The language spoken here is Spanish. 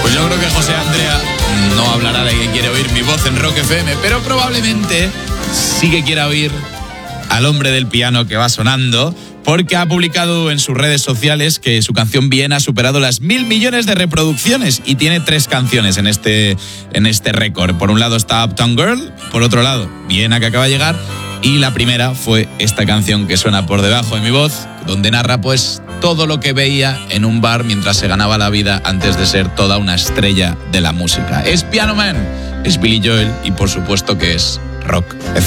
Pues yo creo que José Andrea no hablará de que quiere oír mi voz en Rock FM, pero probablemente sí que quiera oír al hombre del piano que va sonando, porque ha publicado en sus redes sociales que su canción Viena ha superado las 1.000 millones de reproducciones y tiene 3 canciones en este récord. Por un lado está Uptown Girl, por otro lado Viena, que acaba de llegar, y la primera fue esta canción que suena por debajo de mi voz, donde narra pues todo lo que veía en un bar mientras se ganaba la vida antes de ser toda una estrella de la música. Es Piano Man, es Billy Joel y por supuesto que es Rock FM.